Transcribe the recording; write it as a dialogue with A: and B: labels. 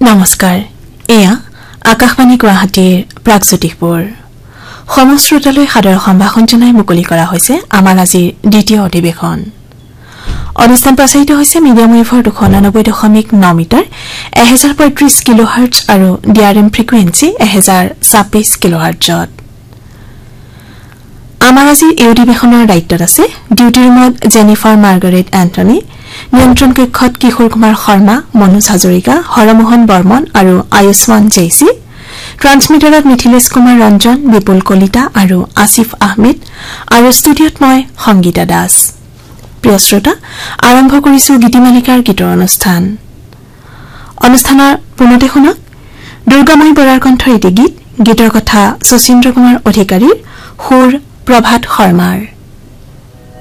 A: নমস্কাৰ এয়া আকাশবাণী গুৱাহাটীৰ প্ৰাগজ্যোতিষপুৰ সমশ্ৰোতালৈ সাদৰ সম্ভাষণ জনাই মুকলি কৰা হৈছে আমাৰ আজিৰ দ্বিতীয় অধিৱেশন অনুষ্ঠান প্ৰচাৰিত হৈছে মিডিয়াম ৱেভৰ 299.9 মিটাৰ 1035 কিলোহাৰ্টজ আৰু ডিআৰএম ফ্ৰিকুৱেন্সি 1026 কিলোহাৰ্টজত আমাৰ আজিৰ এই অধিৱেশনৰ দায়িত্বত আছে ডিউটি ৰুমত জেনিফাৰ মাৰ্গাৰেট এণ্টনি নিয়ন্ত্ৰণ কক্ষত কিশোৰ কুমাৰ শৰ্মা মনোজ হাজৰিকা হৰমোহন বৰ্মন আৰু আয়ুষ্মান জেইসি ট্ৰান্সমিটাৰত মিথিলেশ কুমাৰ ৰঞ্জন বিপুল কলিতা আৰু আসিফ আহমেদ আৰু ষ্টুডিঅত মই সংগীতা দাস প্ৰিয় শ্ৰোতা আৰম্ভ কৰিছো গীতিমালিকাৰ গীতৰ অনুষ্ঠানৰ পুনতে শুনক দুৰ্গাময়ী বৰাৰ কণ্ঠৰ এটি গীতৰ কথা শচীন্দ্ৰ কুমাৰ অধিকাৰীৰ সুৰ প্ৰভাত শৰ্মাৰ